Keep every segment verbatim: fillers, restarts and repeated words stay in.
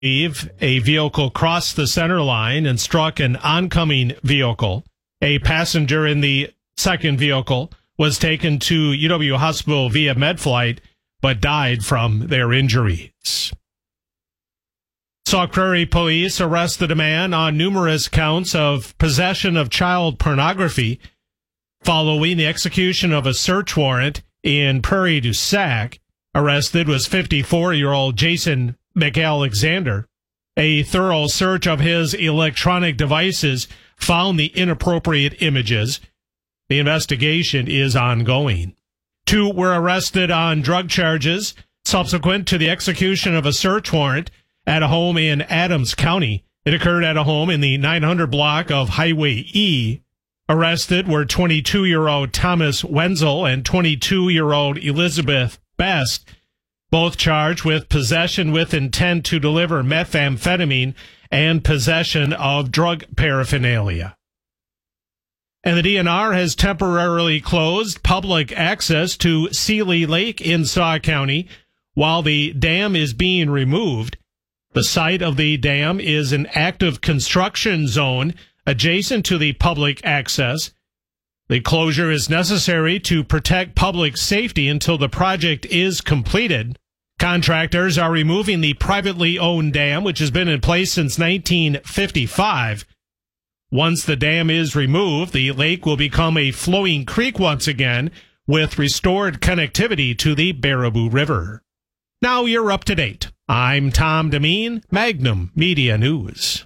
A vehicle crossed the center line and struck an oncoming vehicle. A passenger in the second vehicle was taken to U W Hospital via MedFlight, but died from their injuries. Sauk Prairie police arrested a man on numerous counts of possession of child pornography following the execution of a search warrant in Prairie du Sac. Arrested was fifty-four-year-old Jason McAlexander. A thorough search of his electronic devices found the inappropriate images. The investigation is ongoing. Two were arrested on drug charges subsequent to the execution of a search warrant at a home in Adams County. It occurred at a home in the nine hundred block of Highway E. Arrested were twenty-two-year-old Thomas Wenzel and twenty-two-year-old Elizabeth Best, both charged with possession with intent to deliver methamphetamine and possession of drug paraphernalia. And the D N R has temporarily closed public access to Seeley Lake in Sauk County while the dam is being removed. The site of the dam is an active construction zone adjacent to the public access. The closure is necessary to protect public safety until the project is completed. Contractors are removing the privately owned dam, which has been in place since nineteen fifty-five. Once the dam is removed, the lake will become a flowing creek once again, with restored connectivity to the Baraboo River. Now you're up to date. I'm Tom Demeen, Magnum Media News.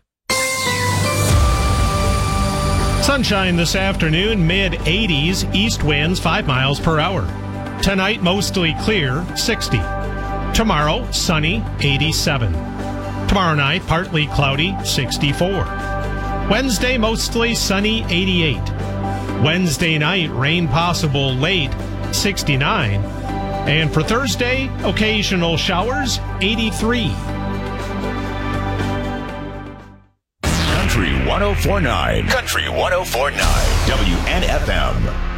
Sunshine this afternoon, mid eighties, east winds five miles per hour. Tonight, mostly clear, sixty. Tomorrow, sunny, eighty-seven. Tomorrow night, partly cloudy, sixty-four. Wednesday, mostly sunny, eighty-eight. Wednesday night, rain possible late, sixty-nine. And for Thursday, occasional showers, eighty-three. Country one oh four point nine. Country one oh four point nine. W N F M.